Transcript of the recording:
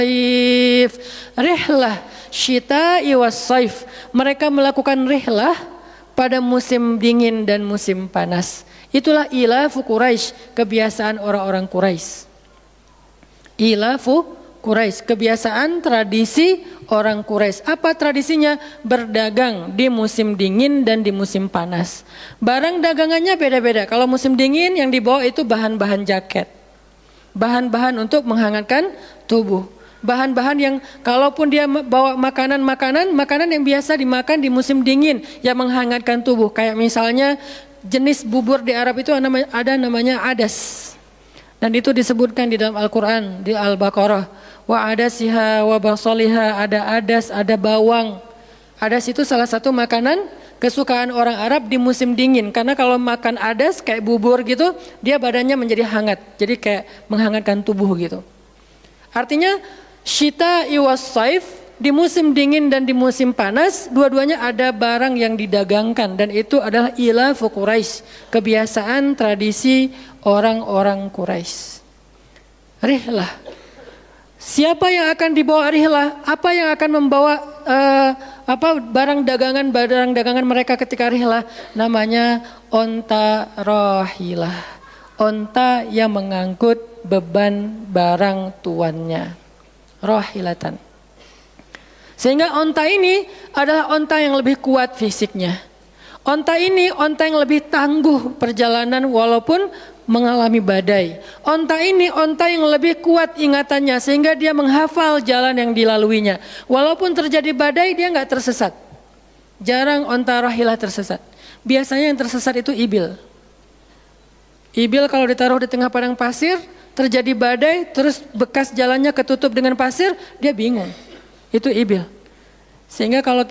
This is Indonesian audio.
Rihlah syita'i was saif. Mereka melakukan rihlah pada musim dingin dan musim panas. Itulah ilafu Quraisy, kebiasaan orang-orang Quraisy. Ilafu Quraisy, kebiasaan tradisi orang Quraisy. Apa tradisinya? Berdagang di musim dingin dan di musim panas. Barang dagangannya beda-beda. Kalau musim dingin yang dibawa itu bahan-bahan jaket, bahan-bahan untuk menghangatkan tubuh, bahan-bahan yang kalaupun dia bawa makanan yang biasa dimakan di musim dingin yang menghangatkan tubuh. Kayak misalnya jenis bubur di Arab itu ada namanya adas. Dan itu disebutkan di dalam Al-Quran, di Al-Baqarah. Wa adasiha wa basaliha, ada adas, ada bawang. Adas itu salah satu makanan kesukaan orang Arab di musim dingin. Karena kalau makan adas kayak bubur gitu, dia badannya menjadi hangat. Jadi kayak menghangatkan tubuh gitu. Artinya syita'i was saif, di musim dingin dan di musim panas, dua-duanya ada barang yang didagangkan. Dan itu adalah ilafu Quraisy, kebiasaan tradisi orang-orang Quraisy. Rihlah. Siapa yang akan dibawa rihlah? Apa yang akan membawa barang dagangan mereka ketika rihlah? Namanya onta rahilah. Onta yang mengangkut beban barang tuannya. Rahilatan. Sehingga onta ini adalah onta yang lebih kuat fisiknya. Onta ini onta yang lebih tangguh perjalanan walaupun mengalami badai. Onta ini onta yang lebih kuat ingatannya sehingga dia menghafal jalan yang dilaluinya. Walaupun terjadi badai dia nggak tersesat. Jarang onta rahilah tersesat. Biasanya yang tersesat itu ibil. Ibil kalau ditaruh di tengah padang pasir, terjadi badai, terus bekas jalannya ketutup dengan pasir, dia bingung. Itu ibil. Sehingga kalau